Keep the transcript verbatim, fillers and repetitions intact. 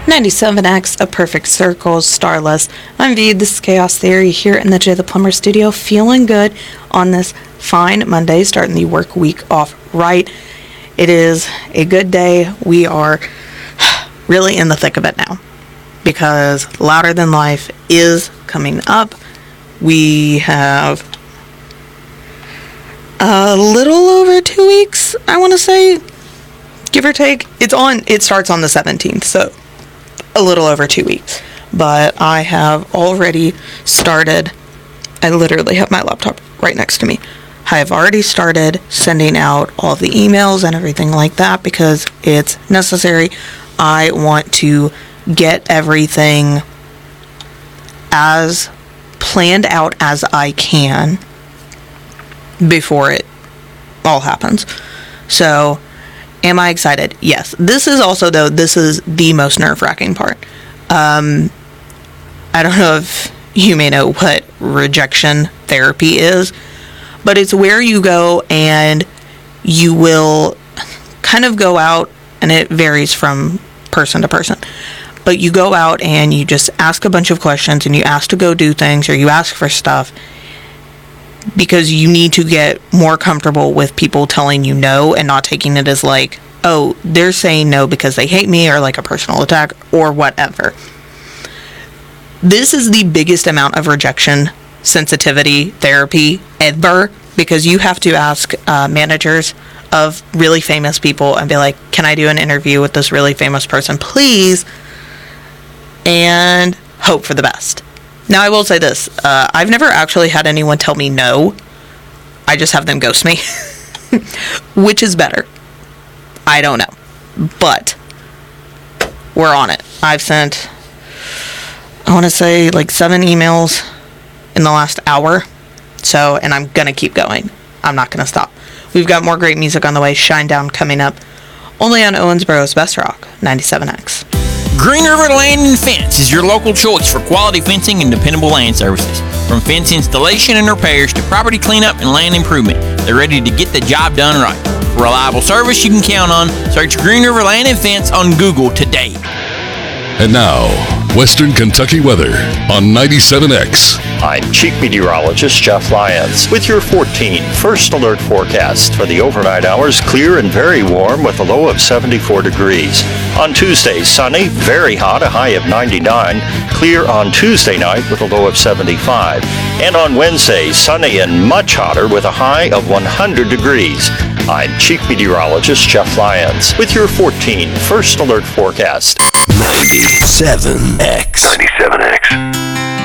ninety-seven X, A Perfect Circle, Starless. I'm V, this is Chaos Theory here in the Jay the Plumber studio, feeling good on this fine Monday, starting the work week off right. It is a good day. We are really in the thick of it now because Louder Than Life is coming up. We have a little over two weeks, I want to say, give or take. It's on, it starts on the seventeenth, so a little over two weeks. But I have already started, I literally have my laptop right next to me. I have already started sending out all the emails and everything like that because it's necessary. I want to get everything as planned out as I can before it all happens. So, am I excited? Yes. This is also, though, this is the most nerve-wracking part. Um, I don't know if you may know what rejection therapy is, but it's where you go and you will kind of go out, and it varies from person to person, but you go out and you just ask a bunch of questions and you ask to go do things or you ask for stuff because you need to get more comfortable with people telling you no and not taking it as like, oh, they're saying no because they hate me or like a personal attack or whatever. This is the biggest amount of rejection sensitivity therapy ever because you have to ask uh, managers of really famous people and be like, can I do an interview with this really famous person, please? And hope for the best. Now, I will say this. Uh, I've never actually had anyone tell me no. I just have them ghost me. Which is better? I don't know. But we're on it. I've sent, I want to say, like seven emails in the last hour. So, and I'm going to keep going. I'm not going to stop. We've got more great music on the way. Shinedown coming up. Only on Owensboro's Best Rock, ninety-seven X. Green River Land and Fence is your local choice for quality fencing and dependable land services. From fence installation and repairs to property cleanup and land improvement, they're ready to get the job done right. For reliable service you can count on, search Green River Land and Fence on Google today. And now, Western Kentucky weather on ninety-seven X. I'm Chief Meteorologist Jeff Lyons with your fourteen First Alert forecast. For the overnight hours, clear and very warm with a low of seventy-four degrees. On Tuesday, sunny, very hot, a high of ninety-nine. Clear on Tuesday night with a low of seventy-five. And on Wednesday, sunny and much hotter with a high of one hundred degrees. I'm Chief Meteorologist Jeff Lyons with your fourteen First Alert forecast. ninety-seven X.